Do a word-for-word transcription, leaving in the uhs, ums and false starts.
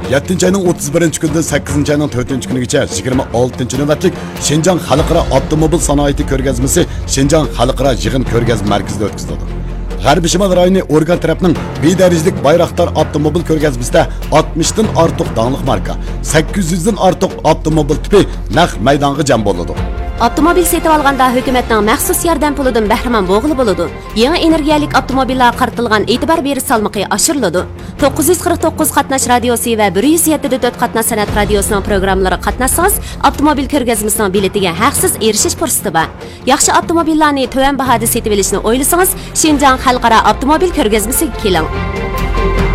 yettinchi ayning o'ttiz birinchi kunidan sakkizinchi ayning to'rtinchi kunigacha yigirma oltinchi navbatlik Şinjan Xalqaro avtomobil sanoati ko'rgazmasi Şinjan Xalqaro yig'in ko'rgazma markazida o'tkazildi. G'arbiy Shimol rayoni organ tarafining bedarajlik Bayraktar avtomobil ko'rgazmasida oltmishdan ortiq danglik marka, sakkiz yuzdan ortiq avtomobil tipi naq maydonga jam bo'ladi. Avtomobil setib olganda hukumatning maxsus yordam pulidan bahramand bo'g'ili bo'ladi. Yangi energiyalik avtomobillar qaratilgan e'tibor berish salmoqi oshiriladi. to'qqiz yuz qirq to'qqiz qatnash radiosi va bir yuz yetti nuqta to'rt qatnash san'at radiosining programmalari qatnashsangiz, avtomobil ko'rgazmasining biletiga haqsiz erishish fursati bor. Yaxshi avtomobillarni to'van bahoda setib olishni o'ylasangiz, Şinjan Xalqaro avtomobil ko'rgazmasiga keling.